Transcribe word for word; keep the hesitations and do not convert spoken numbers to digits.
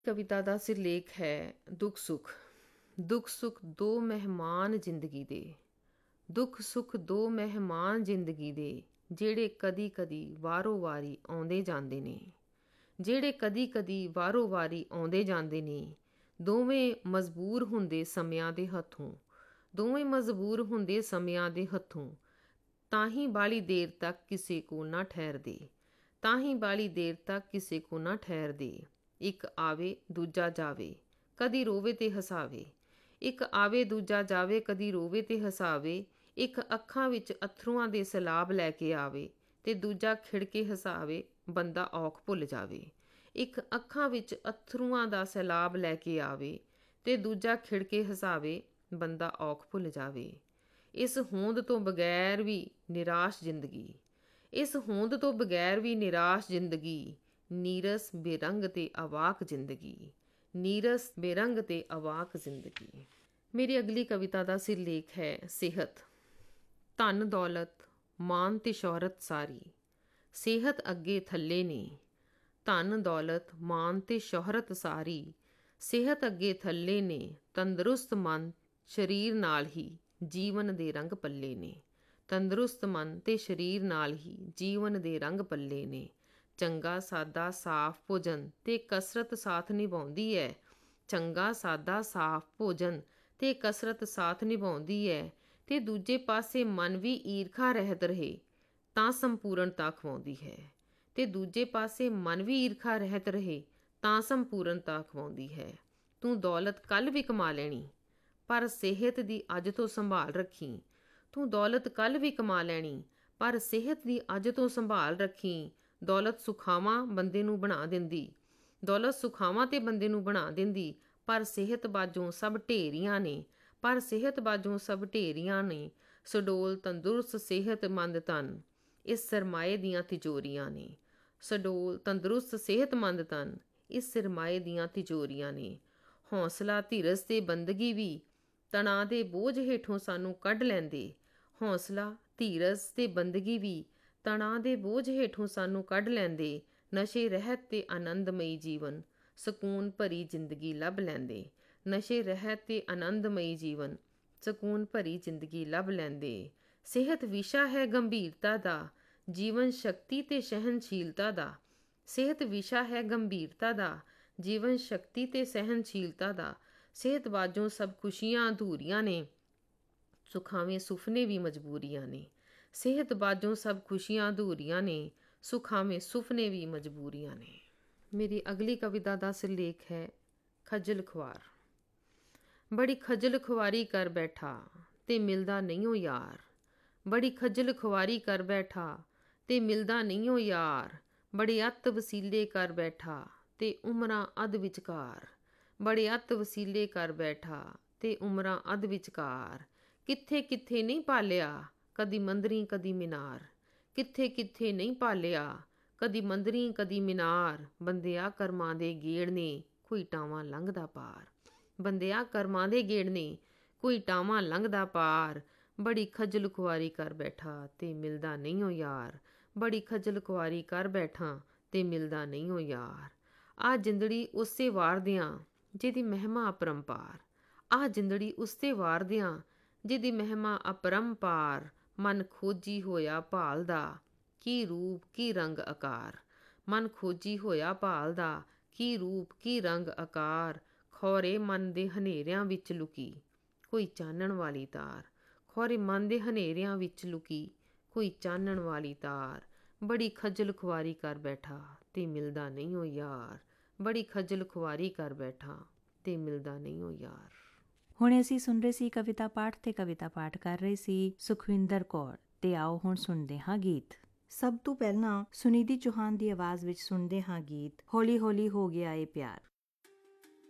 ਕਵਿਤਾ ਦਾ ਸਿਰਲੇਖ ਹੈ ਦੁੱਖ ਸੁੱਖ। ਦੁੱਖ ਸੁੱਖ ਦੋ ਮਹਿਮਾਨ ਜ਼ਿੰਦਗੀ ਦੇ, ਦੁੱਖ ਸੁੱਖ ਦੋ ਮਹਿਮਾਨ ਜ਼ਿੰਦਗੀ ਦੇ, ਜਿਹੜੇ ਕਦੀ ਕਦੀ ਵਾਰੋ ਵਾਰੀ ਆਉਂਦੇ ਜਾਂਦੇ ਨੇ, ਜਿਹੜੇ ਕਦੀ ਕਦੀ ਵਾਰੋ ਵਾਰੀ ਆਉਂਦੇ ਜਾਂਦੇ ਨੇ। ਦੋਵੇਂ ਮਜਬੂਰ ਹੁੰਦੇ ਸਮਿਆਂ ਦੇ ਹੱਥੋਂ, ਦੋਵੇਂ ਮਜਬੂਰ ਹੁੰਦੇ ਸਮਿਆਂ ਦੇ ਹੱਥੋਂ। ਤਾਂ ਹੀ ਬਾਲੀ ਦੇਰ ਤੱਕ ਕਿਸੇ ਕੋ ਨਾ ਠਹਿਰਦੇ, ਤਾਂ ਹੀ ਬਾਲੀ ਦੇਰ ਤੱਕ ਕਿਸੇ ਕੋ ਨਾ ਠਹਿਰਦੇ। ਇੱਕ ਆਵੇ ਦੂਜਾ ਜਾਵੇ, ਕਦੀ ਰੋਵੇ ਤੇ ਹਸਾਵੇ, ਇੱਕ ਆਵੇ ਦੂਜਾ ਜਾਵੇ, ਕਦੀ ਰੋਵੇ ਤੇ ਹਸਾਵੇ। ਇੱਕ ਅੱਖਾਂ ਵਿੱਚ ਅਥਰੂਆਂ ਦੇ ਸੈਲਾਬ ਲੈ ਕੇ ਆਵੇ, ਤੇ ਦੂਜਾ ਖਿੜ ਕੇ ਹਸਾਵੇ, ਬੰਦਾ ਔਖ ਭੁੱਲ ਜਾਵੇ। ਇੱਕ ਅੱਖਾਂ ਵਿੱਚ ਅਥਰੂਆਂ ਦਾ ਸੈਲਾਬ ਲੈ ਕੇ ਆਵੇ, ਤੇ ਦੂਜਾ ਖਿੜ ਕੇ ਹਸਾਵੇ, ਬੰਦਾ ਔਖ ਭੁੱਲ ਜਾਵੇ। ਇਸ ਹੋਂਦ ਤੋਂ ਬਗੈਰ ਵੀ ਨਿਰਾਸ਼ ਜ਼ਿੰਦਗੀ, ਇਸ ਹੋਂਦ ਤੋਂ ਬਗੈਰ ਵੀ ਨਿਰਾਸ਼ ਜ਼ਿੰਦਗੀ। ਨੀਰਸ ਬੇਰੰਗ ਤੇ ਅਵਾਕ ਜ਼ਿੰਦਗੀ, ਨੀਰਸ ਬੇਰੰਗ ਤੇ ਅਵਾਕ ਜ਼ਿੰਦਗੀ। ਮੇਰੀ ਅਗਲੀ ਕਵਿਤਾ ਦਾ ਸਿਰਲੇਖ ਹੈ ਸਿਹਤ। ਧਨ ਦੌਲਤ ਮਾਨ ਤੇ ਸ਼ੋਹਰਤ ਸਾਰੀ, ਸਿਹਤ ਅੱਗੇ ਥੱਲੇ ਨੇ। ਧਨ ਦੌਲਤ ਮਾਨ ਤੇ ਸ਼ੋਹਰਤ ਸਾਰੀ, ਸਿਹਤ ਅੱਗੇ ਥੱਲੇ ਨੇ। ਤੰਦਰੁਸਤ ਮਨ ਸਰੀਰ ਨਾਲ ਹੀ ਜੀਵਨ ਦੇ ਰੰਗ ਪੱਲੇ ਨੇ, ਤੰਦਰੁਸਤ ਮਨ ਤੇ ਸਰੀਰ ਨਾਲ ਹੀ ਜੀਵਨ ਦੇ ਰੰਗ ਪੱਲੇ ਨੇ। ਚੰਗਾ ਸਾਦਾ ਸਾਫ਼ ਭੋਜਨ ਤੇ ਕਸਰਤ ਸਾਥ ਨਿਭਾਉਂਦੀ ਹੈ, ਚੰਗਾ ਸਾਦਾ ਸਾਫ਼ ਭੋਜਨ ਤੇ ਕਸਰਤ ਸਾਥ ਨਿਭਾਉਂਦੀ ਹੈ। ਤੇ ਦੂਜੇ ਪਾਸੇ ਮਨ ਵੀ ਈਰਖਾ ਰਹਿਤ ਰਹੇ ਤਾਂ ਸੰਪੂਰਨਤਾ ਖਵਾਉਂਦੀ ਹੈ, ਤੇ ਦੂਜੇ ਪਾਸੇ ਮਨ ਵੀ ਈਰਖਾ ਰਹਿਤ ਰਹੇ ਤਾਂ ਸੰਪੂਰਨਤਾ ਖਵਾਉਂਦੀ ਹੈ। ਤੂੰ ਦੌਲਤ ਕੱਲ੍ਹ ਵੀ ਕਮਾ ਲੈਣੀ, ਪਰ ਸਿਹਤ ਦੀ ਅੱਜ ਤੋਂ ਸੰਭਾਲ ਰੱਖੀ। ਤੂੰ ਦੌਲਤ ਕੱਲ੍ਹ ਵੀ ਕਮਾ ਲੈਣੀ, ਪਰ ਸਿਹਤ ਦੀ ਅੱਜ ਤੋਂ ਸੰਭਾਲ ਰੱਖੀ। ਦੌਲਤ ਸੁਖਾਵਾਂ ਬੰਦੇ ਨੂੰ ਬਣਾ ਦਿੰਦੀ, ਦੌਲਤ ਸੁਖਾਵਾਂ ਤੇ ਬੰਦੇ ਨੂੰ ਬਣਾ ਦਿੰਦੀ, ਪਰ ਸਿਹਤ ਬਾਝੋਂ ਸਭ ਢੇਰੀਆਂ ਨੇ, ਪਰ ਸਿਹਤ ਬਾਝੋਂ ਸਭ ਢੇਰੀਆਂ ਨੇ। ਸਡੋਲ ਤੰਦਰੁਸਤ ਸਿਹਤਮੰਦ ਤਨ ਇਸ ਸਰਮਾਏ ਦੀਆਂ ਤਿਜੋਰੀਆਂ ਨੇ, ਸਡੋਲ ਤੰਦਰੁਸਤ ਸਿਹਤਮੰਦ ਤਨ ਇਸ ਸਰਮਾਏ ਦੀਆਂ ਤਿਜੋਰੀਆਂ ਨੇ। ਹੌਸਲਾ ਧੀਰਜ ਤੇ ਬੰਦਗੀ ਵੀ ਤਣਾਅ ਦੇ ਬੋਝ ਹੇਠੋਂ ਸਾਨੂੰ ਕੱਢ ਲੈਂਦੇ, ਹੌਸਲਾ ਧੀਰਜ ਤੇ ਬੰਦਗੀ ਵੀ ਤਣਾਅ ਦੇ ਬੋਝ ਹੇਠੋਂ ਸਾਨੂੰ ਕੱਢ ਲੈਂਦੇ। ਨਸ਼ੇ ਰਹਿਤ ਤੇ ਆਨੰਦਮਈ ਜੀਵਨ ਸਕੂਨ ਭਰੀ ਜ਼ਿੰਦਗੀ ਲੱਭ ਲੈਂਦੇ, ਨਸ਼ੇ ਰਹਿਤ ਤੇ ਆਨੰਦਮਈ ਜੀਵਨ ਸਕੂਨ ਭਰੀ ਜ਼ਿੰਦਗੀ ਲੱਭ ਲੈਂਦੇ। ਸਿਹਤ ਵਿਸ਼ਾ ਹੈ ਗੰਭੀਰਤਾ ਦਾ, ਜੀਵਨ ਸ਼ਕਤੀ ਤੇ ਸਹਿਨਸ਼ੀਲਤਾ ਦਾ, ਸਿਹਤ ਵਿਸ਼ਾ ਹੈ ਗੰਭੀਰਤਾ ਦਾ, ਜੀਵਨ ਸ਼ਕਤੀ ਤੇ ਸਹਿਨਸ਼ੀਲਤਾ ਦਾ। ਸਿਹਤ ਬਾਝੋਂ ਸਭ ਖੁਸ਼ੀਆਂ ਅਧੂਰੀਆਂ ਨੇ, ਸੁਖਾਵੇਂ ਸੁਪਨੇ ਵੀ ਮਜਬੂਰੀਆਂ ਨੇ। ਸਿਹਤ ਬਾਝੋਂ ਸਭ ਖੁਸ਼ੀਆਂ ਅਧੂਰੀਆਂ ਨੇ, ਸੁਖਾਵੇਂ ਸੁਪਨੇ ਵੀ ਮਜਬੂਰੀਆਂ ਨੇ। ਮੇਰੀ ਅਗਲੀ ਕਵਿਤਾ ਦਾ ਸਿਰਲੇਖ ਹੈ ਖੱਜਲ ਖੁਆਰ। ਬੜੀ ਖੱਜਲ ਖੁਆਰੀ ਕਰ ਬੈਠਾ ਤੇ ਮਿਲਦਾ ਨਹੀਂ ਓ ਯਾਰ, ਬੜੀ ਖੱਜਲ ਖੁਆਰੀ ਕਰ ਬੈਠਾ ਤੇ ਮਿਲਦਾ ਨਹੀਂ ਓ ਯਾਰ। ਬੜੇ ਅੱਤ ਵਸੀਲੇ ਕਰ ਬੈਠਾ ਤੇ ਉਮਰਾਂ ਅੱਧ ਵਿਚਕਾਰ, ਬੜੇ ਅੱਤ ਵਸੀਲੇ ਕਰ ਬੈਠਾ ਤੇ ਉਮਰਾਂ ਅੱਧ ਵਿਚਕਾਰ। ਕਿੱਥੇ ਕਿੱਥੇ ਨਹੀਂ ਪਾਲਿਆ ਕਦੀ ਮੰਦਰੀ ਕਦੀ ਮੀਨਾਰ, ਕਿੱਥੇ ਕਿੱਥੇ ਨਹੀਂ ਪਾਲਿਆ ਕਦੀ ਮੰਦਰੀ ਕਦੀ ਮੀਨਾਰ। ਬੰਦਿਆ ਕਰਮਾਂ ਦੇ ਗੇੜ ਨੇ ਕੋਈ ਟਾਵਾਂ ਲੰਘਦਾ ਪਾਰ, ਬੰਦਿਆ ਕਰਮਾਂ ਦੇ ਗੇੜ ਨੇ ਕੋਈ ਟਾਵਾਂ ਲੰਘਦਾ ਪਾਰ। ਬੜੀ ਖੱਜਲ ਖੁਆਰੀ ਕਰ ਬੈਠਾ ਤੇ ਮਿਲਦਾ ਨਹੀਂ ਓ ਯਾਰ, ਬੜੀ ਖੱਜਲ ਖੁਆਰੀ ਕਰ ਬੈਠਾ ਤੇ ਮਿਲਦਾ ਨਹੀਂ ਓ ਯਾਰ। ਆਹ ਜਿੰਦੜੀ ਉਸੇ ਵਾਰਦਿਆਂ ਜਿਹਦੀ ਮਹਿਮਾ ਅਪਰੰਪਾਰ, ਆਹ ਜਿੰਦੜੀ ਉਸੇ ਵਾਰਦਿਆਂ ਜਿਹਦੀ ਮਹਿਮਾ ਅਪਰੰਪਾਰ। ਮਨ ਖੋਜੀ ਹੋਇਆ ਭਾਲਦਾ ਕੀ ਰੂਪ ਕੀ ਰੰਗ ਆਕਾਰ, ਮਨ ਖੋਜੀ ਹੋਇਆ ਭਾਲਦਾ ਕੀ ਰੂਪ ਕੀ ਰੰਗ ਆਕਾਰ। ਖੌਰੇ ਮਨ ਦੇ ਹਨੇਰਿਆਂ ਵਿੱਚ ਲੁਕੀ ਕੋਈ ਚਾਨਣ ਵਾਲੀ ਤਾਰ, ਖੌਰੇ ਮਨ ਦੇ ਹਨੇਰਿਆਂ ਵਿੱਚ ਲੁਕੀ ਕੋਈ ਚਾਨਣ ਵਾਲੀ ਤਾਰ। ਬੜੀ ਖੱਜਲ ਖੁਆਰੀ ਕਰ ਬੈਠਾ ਤੇ ਮਿਲਦਾ ਨਹੀਂ ਓ ਯਾਰ, ਬੜੀ ਖੱਜਲ ਖੁਆਰੀ ਕਰ ਬੈਠਾ ਤੇ ਮਿਲਦਾ ਨਹੀਂ ਓ ਯਾਰ। ਹੁਣ ਅਸੀਂ ਸੁਣ ਰਹੇ ਸੀ ਕਵਿਤਾ ਪਾਠ ਤੇ ਕਵਿਤਾ ਪਾਠ ਕਰ ਰਹੀ ਸੀ ਸੁਖਵਿੰਦਰ ਕੌਰ। ਤੇ ਆਓ ਹੁਣ ਸੁਣਦੇ ਹਾਂ ਗੀਤ। ਸਭ ਤੋਂ ਪਹਿਲਾਂ ਸੁਨਿਧੀ ਚੌਹਾਨ ਦੀ ਆਵਾਜ਼ ਵਿੱਚ ਸੁਣਦੇ ਹਾਂ ਗੀਤ ਹੌਲੀ ਹੌਲੀ ਹੋ ਗਿਆ ਏ ਪਿਆਰ।